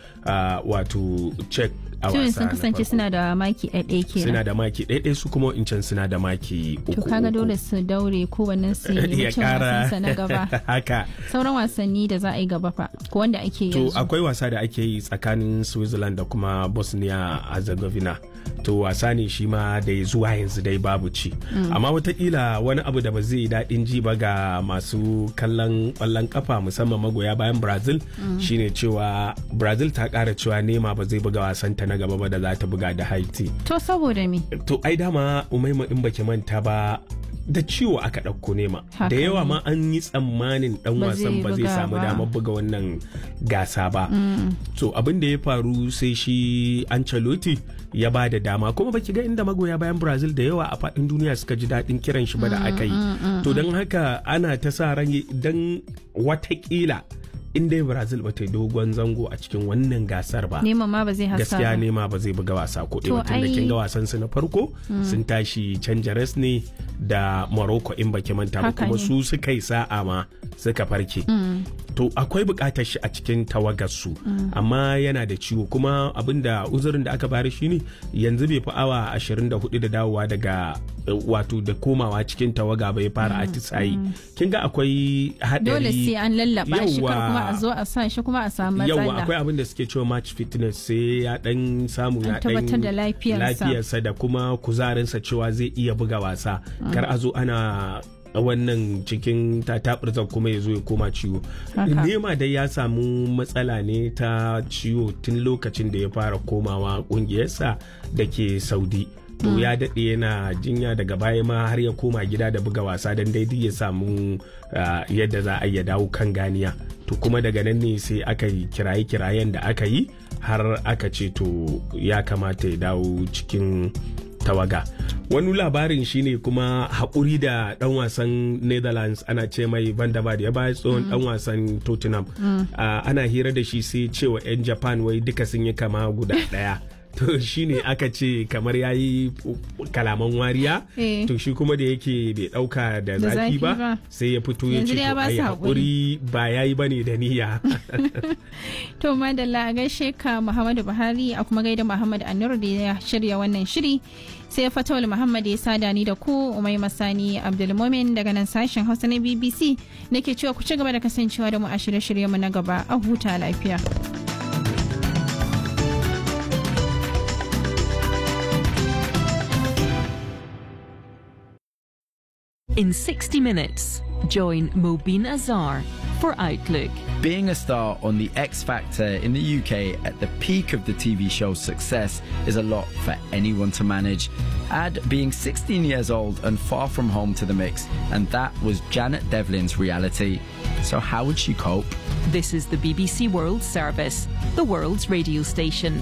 wato Czech a wasa sun kasance suna da maki ɗaiɗai kenan. Suna da maki ɗaiɗai, su kuma incan suna da maki 3. To kaga dole su daure kowannen su yi wucin wasansa na gaba. Haka. Sauran wasanni da za a yi gaba fa ko wanda ake yanzu. To akwai wasa da ake yi tsakanin Switzerland da kuma Bosnia Herzegovina. To wasa ne shi ma da zuwa yanzu dai babu ci. Amma watakila wani abu da ba zai daɗin ji ba ga masu kallon ƙwallon kafa musamman magoya bayan Brazil shine cewa Brazil ta ƙara cewa Neymar ba zai buga wasanta na gaba ba da za ta buga da Haiti. To saboda me? To ai dama Umaima in baki manta ba da ciwo aka ɗauko Nema. Da yawa ma an yi tsammanin ɗan wasan ba zai samu damar buga wannan gasa ba. To abin da ya faru sai shi Ancelotti ya ba da dama, kuma baki ga inda magoya bayan Brazil da yawa a faɗin duniya suka ji daɗin kiran shi ba da aka yi. To don haka ana ta sa ran don watakila inda Brazil ba ta yi dogon zango a cikin wannan gasar ba. Nema ma ba zai hasa. Gaskiya Nema ba zai buga wasa ko ɗaya tun da kin ga wasan su na farko sun tashi can jares ne da Morocco in baki manta ba, kuma su suka yi sa'a ma suka farke. To akwai bukatar shi a cikin tawagar su amma yana da ciwo, kuma abinda uzurin da aka bari shine yanzu bai fi awa 24 da dawowa daga wato da komawa cikin tawaga bai fara atisayi. Kin ga akwai hadari. Dole sai an lallaba shi kar kuma a zo a sa shi kuma a samu matsala. Yawwa akwai abin da suke cewa match fitness, sai ya dan samu ya dan tabbatar da lafiyarsa da kuma kuzarinsa cewa zai iya buga wasa. Kar a zo ana wannan cikin tatabirzan kuma ya zo ya koma ciwo. Nema dai ya samu matsala ne ta ciwo tun lokacin da ya fara komawa kungiyarsa da ke Saudi. To ya daɗe yana jinya, daga baya ma har ya koma gida da buga wasa don daidai ya samu yadda za a iya dawo kan ganiya. To kuma daga nan ne sai aka yi kiraye-kirayen da aka yi har aka ce to ya kamata ya dawo cikin tawaga. Wani labarin shine kuma haƙuri da ɗan wasan Netherlands ana ce mai Van der Vaart ya bayar tsohon ɗan wasan Tottenham. Ana hira da shi sai cewa 'yan Japan wai duka sun yi kama guda ɗaya. To shi ne aka ce kamar ya yi kalaman wariya, to shi kuma da yake bai ɗauka da zafi ba sai ya fito ya ce to ai haƙuri ba ya yi ba ne da niyya. To madalla a gaishe ka Muhammadu Buhari a kuma gaida Muhammad Anur da ya shirya wannan shiri. Sai Fatawul Muhammad ya sada ni da ku Umai Masani Abdulmumin daga nan sashen Hausa na BBC nake cewa ku ci gaba da kasancewa da mu a shirye-shiryenmu na gaba a huta lafiya. In 60 minutes, join Mobeen Azhar for Outlook. Being a star on The X Factor in the UK at the peak of the TV show's success is a lot for anyone to manage. Add being 16 years old and far from home to the mix, and that was Janet Devlin's reality. So how would she cope? This is the BBC World Service, the world's radio station.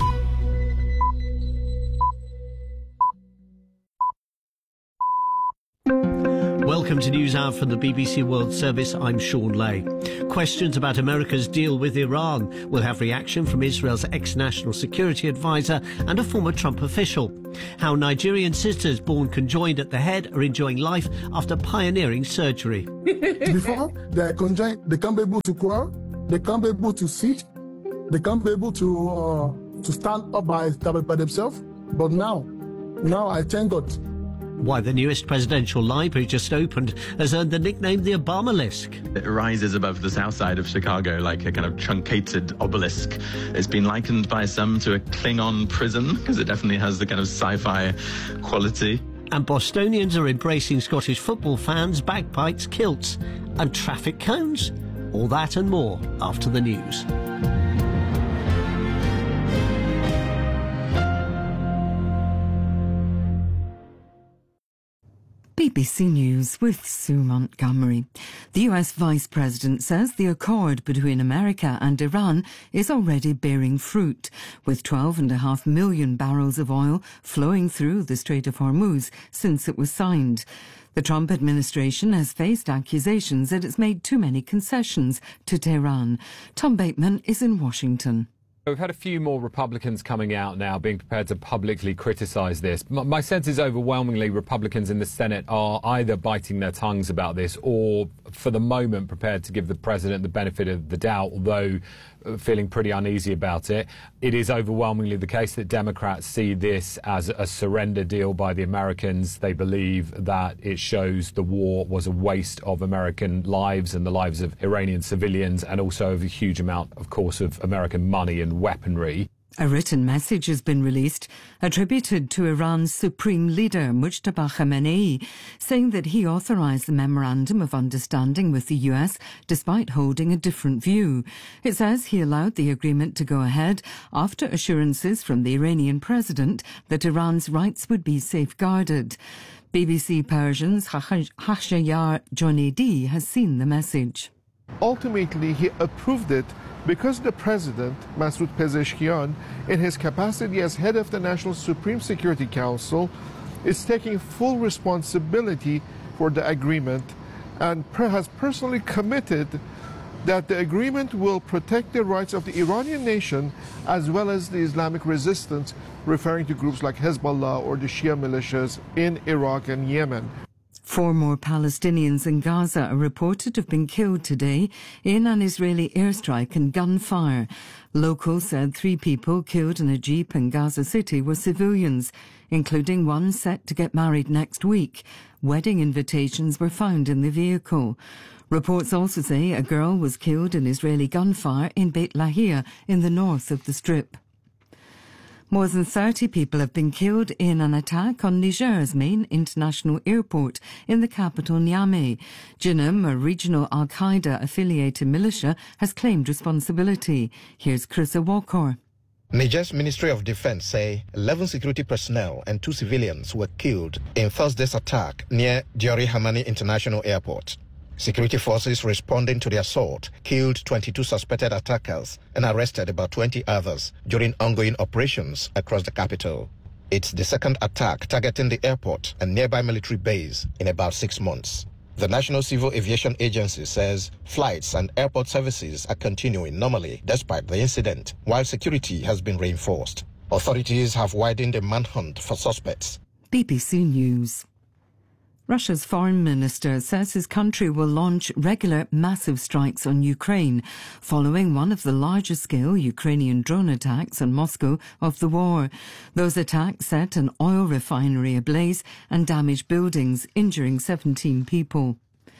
Welcome to NewsHour from the BBC World Service. I'm Sean Lay. Questions about America's deal with Iran will have reaction from Israel's ex-national security advisor and a former Trump official. How Nigerian sisters born conjoined at the head are enjoying life after pioneering surgery. Before, they are conjoined, they can't be able to quarrel, they can't be able to sit, they can't be able to stand up by themselves. But now I thank God. Why the newest presidential library just opened has earned the nickname the Obamalisk. It rises above the south side of Chicago like a kind of truncated obelisk. It's been likened by some to a Klingon prison because it definitely has the kind of sci-fi quality. And Bostonians are embracing Scottish football fans, bagpipes, kilts and traffic cones. All that and more after the news. BBC News with Sue Montgomery. The US Vice President says the accord between America and Iran is already bearing fruit, with 12.5 million barrels of oil flowing through the Strait of Hormuz since it was signed. The Trump administration has faced accusations that it's made too many concessions to Tehran. Tom Bateman is in Washington. We've had a few more Republicans coming out now being prepared to publicly criticise this. My sense is overwhelmingly Republicans in the Senate are either biting their tongues about this or, for the moment, prepared to give the president the benefit of the doubt, although feeling pretty uneasy about it. It is overwhelmingly the case that Democrats see this as a surrender deal by the Americans. They believe that it shows the war was a waste of American lives and the lives of Iranian civilians, and also of a huge amount, of course, of American money and weaponry. A written message has been released attributed to Iran's supreme leader, Mujtaba Khamenei, saying that he authorised the Memorandum of Understanding with the US despite holding a different view. It says he allowed the agreement to go ahead after assurances from the Iranian president that Iran's rights would be safeguarded. BBC Persian's Hashayar Jonaidi has seen the message. Ultimately, he approved it because the president, Masoud Pezeshkian, in his capacity as head of the National Supreme Security Council, is taking full responsibility for the agreement and has personally committed that the agreement will protect the rights of the Iranian nation as well as the Islamic resistance, referring to groups like Hezbollah or the Shia militias in Iraq and Yemen. 4 more Palestinians in Gaza are reported to have been killed today in an Israeli airstrike and gunfire. Locals said 3 people killed in a jeep in Gaza City were civilians, including one set to get married next week. Wedding invitations were found in the vehicle. Reports also say a girl was killed in Israeli gunfire in Beit Lahia in the north of the Strip. More than 30 people have been killed in an attack on Niger's main international airport in the capital Niamey. Jinim, a regional al-Qaeda-affiliated militia, has claimed responsibility. Here's Chris Awokor. Niger's Ministry of Defense say 11 security personnel and 2 civilians were killed in Thursday's attack near Diori Hamani International Airport. Security forces responding to the assault killed 22 suspected attackers and arrested about 20 others during ongoing operations across the capital. It's the second attack targeting the airport and nearby military base in about 6 months. The National Civil Aviation Agency says flights and airport services are continuing normally despite the incident, while security has been reinforced. Authorities have widened the manhunt for suspects. BBC News. Russia's foreign minister says his country will launch regular massive strikes on Ukraine, following one of the largest-scale Ukrainian drone attacks on Moscow of the war. Those attacks set an oil refinery ablaze and damaged buildings, injuring 17 people.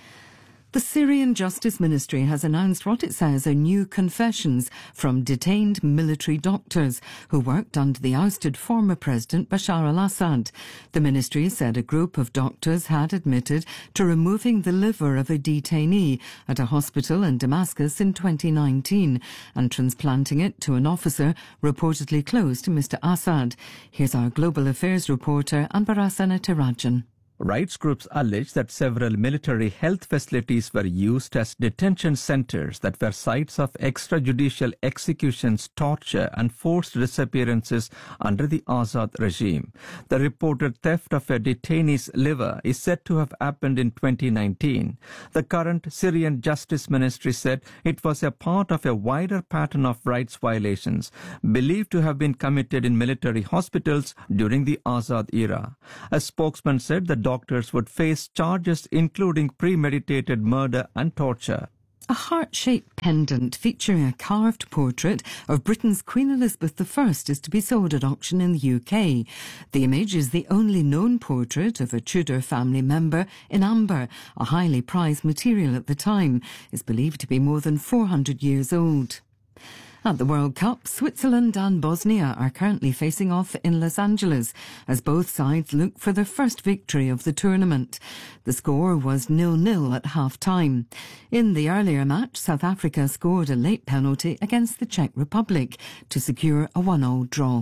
The Syrian Justice Ministry has announced what it says are new confessions from detained military doctors who worked under the ousted former President Bashar al-Assad. The ministry said a group of doctors had admitted to removing the liver of a detainee at a hospital in Damascus in 2019 and transplanting it to an officer reportedly close to Mr. Assad. Here's our Global Affairs reporter Anbarasana Tirajan. Rights groups allege that several military health facilities were used as detention centers that were sites of extrajudicial executions, torture and forced disappearances under the Assad regime. The reported theft of a detainee's liver is said to have happened in 2019. The current Syrian Justice Ministry said it was a part of a wider pattern of rights violations believed to have been committed in military hospitals during the Assad era. A spokesman said the doctors would face charges including premeditated murder and torture. A heart-shaped pendant featuring a carved portrait of Britain's Queen Elizabeth I is to be sold at auction in the UK. The image is the only known portrait of a Tudor family member in amber, a highly prized material at the time. It's believed to be more than 400 years old. At the World Cup, Switzerland and Bosnia are currently facing off in Los Angeles as both sides look for their first victory of the tournament. The score was 0-0 at half-time. In the earlier match, South Africa scored a late penalty against the Czech Republic to secure a 1-1 draw.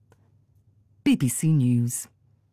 BBC News.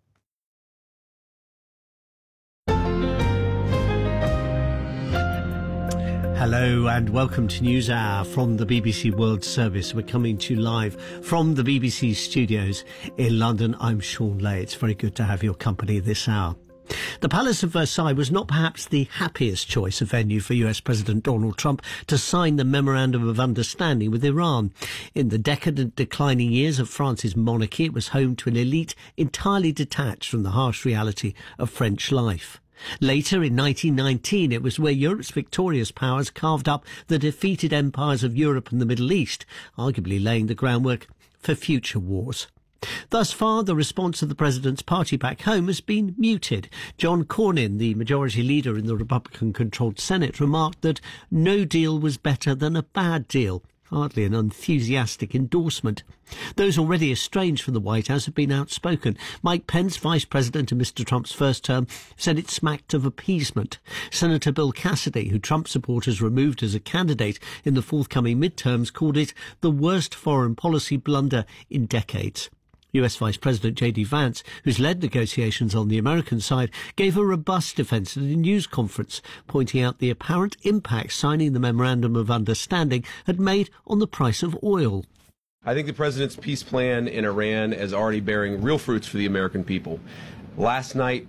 Hello and welcome to News Hour from the BBC World Service. We're coming to you live from the BBC studios in London. I'm Sean Lay. It's very good to have your company this hour. The Palace of Versailles was not perhaps the happiest choice of venue for US President Donald Trump to sign the Memorandum of Understanding with Iran. In the decadent, declining years of France's monarchy, it was home to an elite entirely detached from the harsh reality of French life. Later, in 1919, it was where Europe's victorious powers carved up the defeated empires of Europe and the Middle East, arguably laying the groundwork for future wars. Thus far, the response of the president's party back home has been muted. John Cornyn, the majority leader in the Republican-controlled Senate, remarked that no deal was better than a bad deal. Hardly an enthusiastic endorsement. Those already estranged from the White House have been outspoken. Mike Pence, vice president in Mr. Trump's first term, said it smacked of appeasement. Senator Bill Cassidy, who Trump supporters removed as a candidate in the forthcoming midterms, called it the worst foreign policy blunder in decades. US Vice President J.D. Vance, who's led negotiations on the American side, gave a robust defence at a news conference, pointing out the apparent impact signing the Memorandum of Understanding had made on the price of oil. I think the president's peace plan in Iran is already bearing real fruits for the American people. Last night,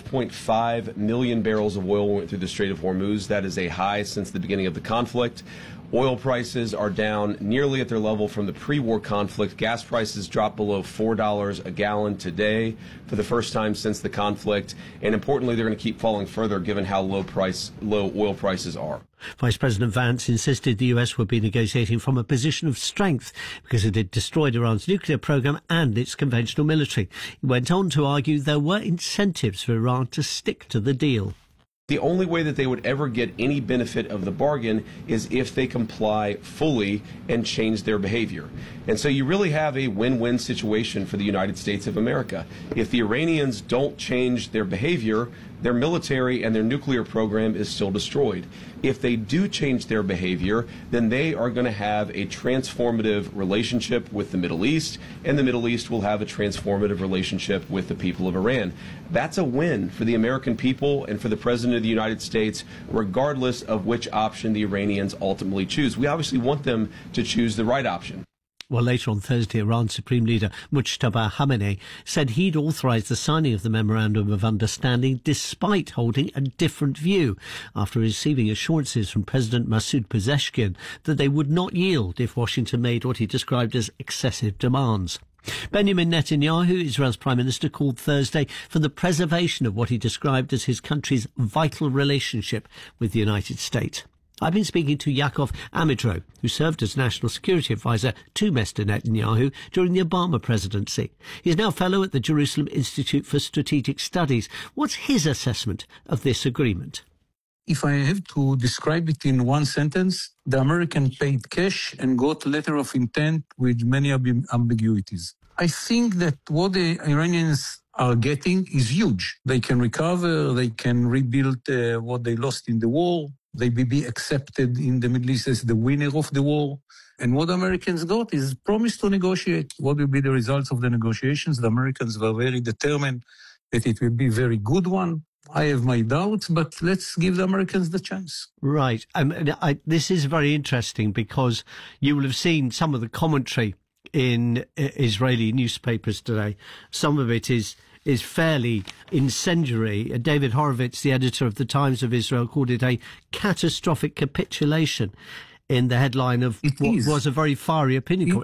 12.5 million barrels of oil went through the Strait of Hormuz. That is a high since the beginning of the conflict. Oil prices are down nearly at their level from the pre-war conflict. Gas prices dropped below $4 a gallon today for the first time since the conflict. And importantly, they're going to keep falling further given how low oil prices are. Vice President Vance insisted the US would be negotiating from a position of strength because it had destroyed Iran's nuclear program and its conventional military. He went on to argue there were incentives for Iran to stick to the deal. The only way that they would ever get any benefit of the bargain is if they comply fully and change their behavior. And so you really have a win-win situation for the United States of America. If the Iranians don't change their behavior, their military and their nuclear program is still destroyed. If they do change their behavior, then they are going to have a transformative relationship with the Middle East, and the Middle East will have a transformative relationship with the people of Iran. That's a win for the American people and for the President of the United States, regardless of which option the Iranians ultimately choose. We obviously want them to choose the right option. Well, later on Thursday, Iran's Supreme Leader Mujtaba Khamenei said he'd authorised the signing of the Memorandum of Understanding despite holding a different view, after receiving assurances from President Masoud Pezeshkian that they would not yield if Washington made what he described as excessive demands. Benjamin Netanyahu, Israel's Prime Minister, called Thursday for the preservation of what he described as his country's vital relationship with the United States. I've been speaking to Yaakov Amidro, who served as National Security Advisor to Mr. Netanyahu during the Obama presidency. He's now fellow at the Jerusalem Institute for Strategic Studies. What's his assessment of this agreement? If I have to describe it in one sentence, the American paid cash and got letter of intent with many ambiguities. I think that what the Iranians are getting is huge. They can recover, they can rebuild what they lost in the war. They will be accepted in the Middle East as the winner of the war. And what the Americans got is promise to negotiate. What will be the results of the negotiations? The Americans were very determined that it will be a very good one. I have my doubts, but let's give the Americans the chance. Right. This is very interesting because you will have seen some of the commentary in Israeli newspapers today. Some of it is fairly incendiary. David Horowitz, the editor of the Times of Israel, called it a catastrophic capitulation in the headline of what was a very fiery opinion.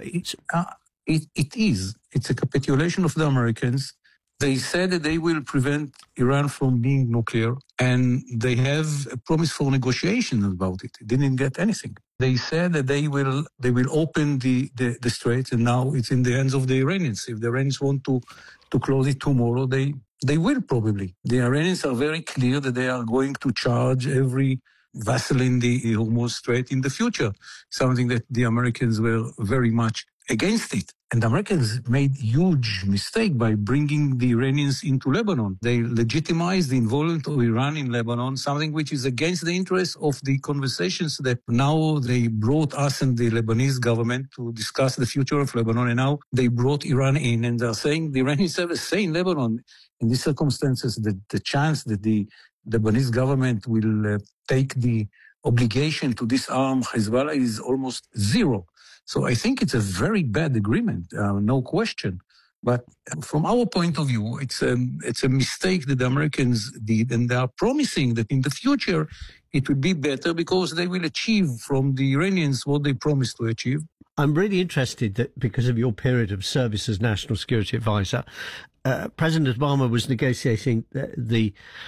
It is. It's a capitulation of the Americans. They said that they will prevent Iran from being nuclear, and they have a promise for negotiation about it. They didn't get anything. They said that they will open the straits, and now it's in the hands of the Iranians. If the Iranians want to close it tomorrow, they will probably. The Iranians are very clear that they are going to charge every vessel in the Hormuz Strait in the future, something that the Americans were very much against it. And the Americans made huge mistake by bringing the Iranians into Lebanon. They legitimized the involvement of Iran in Lebanon, something which is against the interests of the conversations that now they brought us and the Lebanese government to discuss the future of Lebanon. And now they brought Iran in, and they're saying the Iranians have a say in Lebanon. In these circumstances, the chance that the Lebanese government will take the obligation to disarm Hezbollah is almost zero. So I think it's a very bad agreement, no question. But from our point of view, it's a mistake that the Americans did, and they are promising that in the future it will be better because they will achieve from the Iranians what they promised to achieve. I'm really interested that because of your period of service as National Security Advisor, President Obama was negotiating the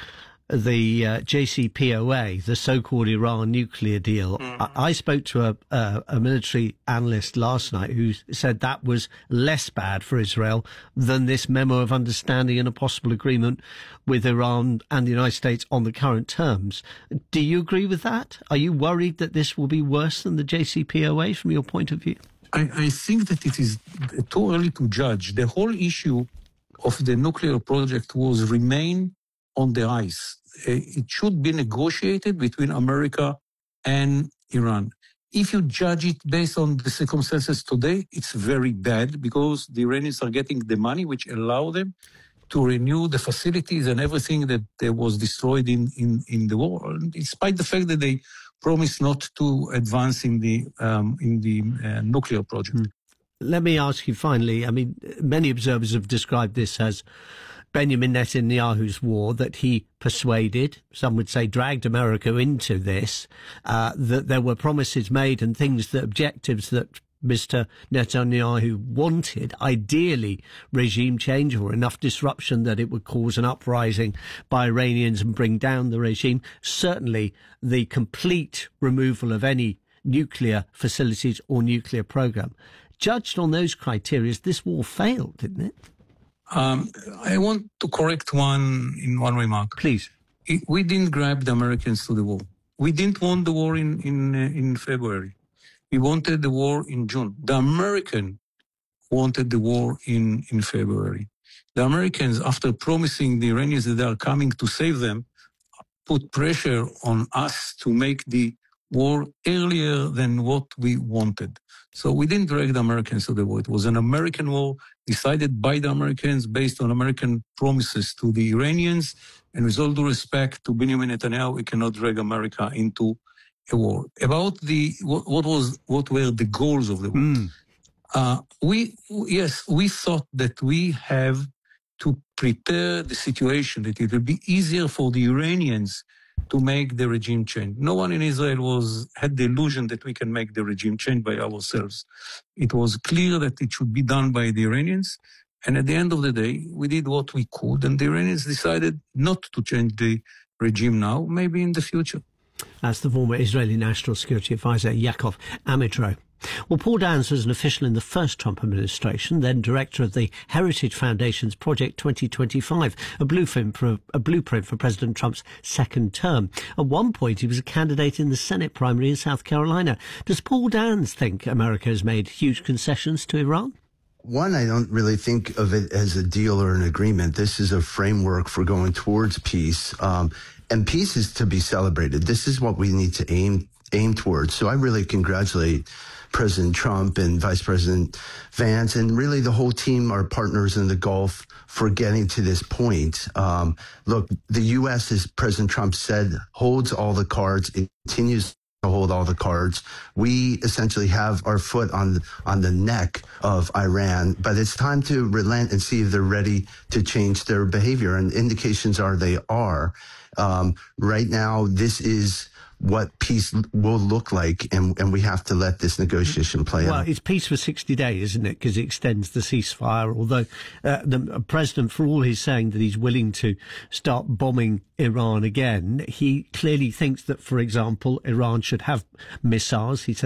JCPOA, the so-called Iran nuclear deal. I spoke to a military analyst last night who said that was less bad for Israel than this memo of understanding and a possible agreement with Iran and the United States on the current terms. Do you agree with that? Are you worried that this will be worse than the JCPOA from your point of view? I think that it is too early to judge. The whole issue of the nuclear project was remain on the ice. It should be negotiated between America and Iran. If you judge it based on the circumstances today, it's very bad because the Iranians are getting the money which allow them to renew the facilities and everything that was destroyed in the war, despite the fact that they promised not to advance in the nuclear project. Let me ask you finally, I mean, many observers have described this as Benjamin Netanyahu's war, that he persuaded, some would say dragged America into this, that there were promises made and objectives that Mr. Netanyahu wanted, ideally regime change or enough disruption that it would cause an uprising by Iranians and bring down the regime. Certainly the complete removal of any nuclear facilities or nuclear program. Judged on those criteria, this war failed, didn't it? I want to correct one remark. Please. We didn't grab the Americans to the war. We didn't want the war in February. We wanted the war in June. The American wanted the war in February. The Americans, after promising the Iranians that they are coming to save them, put pressure on us to make the war earlier than what we wanted. So we didn't drag the Americans to the war. It was an American war decided by the Americans based on American promises to the Iranians. And with all due respect to Benjamin Netanyahu, we cannot drag America into a war. About what were the goals of the war? We thought that we have to prepare the situation, that it will be easier for the Iranians to make the regime change. No one in Israel had the illusion that we can make the regime change by ourselves. It was clear that it should be done by the Iranians. And at the end of the day, we did what we could, and the Iranians decided not to change the regime now, maybe in the future. That's the former Israeli National Security Advisor Yaakov Amidro. Well, Paul Downs was an official in the first Trump administration, then director of the Heritage Foundation's Project 2025, a blueprint for President Trump's second term. At one point, he was a candidate in the Senate primary in South Carolina. Does Paul Downs think America has made huge concessions to Iran? One, I don't really think of it as a deal or an agreement. This is a framework for going towards peace. And peace is to be celebrated. This is what we need to aim towards. So I really congratulate President Trump and Vice President Vance and really the whole team, our partners in the Gulf, for getting to this point. Look, the U.S., as President Trump said, holds all the cards. It continues to hold all the cards. We essentially have our foot on the neck of Iran, but it's time to relent and see if they're ready to change their behavior. And indications are they are. Right now, this is what peace will look like, and we have to let this negotiation play out. Well, it's peace for 60 days, isn't it? Because it extends the ceasefire, although the president, for all he's saying that he's willing to start bombing Iran again, he clearly thinks that, for example, Iran should have missiles. He says